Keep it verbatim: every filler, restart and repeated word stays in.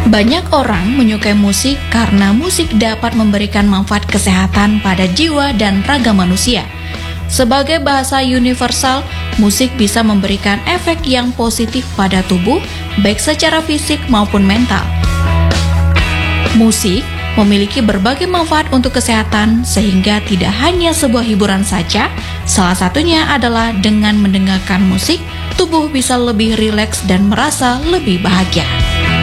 Banyak orang menyukai musik karena musik dapat memberikan manfaat kesehatan pada jiwa dan raga manusia. Sebagai bahasa universal, musik bisa memberikan efek yang positif pada tubuh, baik secara fisik maupun mental. Musik memiliki berbagai manfaat untuk kesehatan, sehingga tidak hanya sebuah hiburan saja. Salah satunya adalah dengan mendengarkan musik, tubuh bisa lebih rileks dan merasa lebih bahagia.